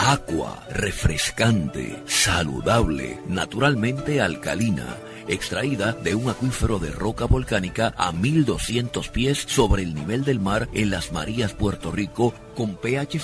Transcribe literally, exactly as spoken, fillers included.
Agua refrescante, saludable, naturalmente alcalina, extraída de un acuífero de roca volcánica a mil doscientos pies sobre el nivel del mar en Las Marías, Puerto Rico, con pH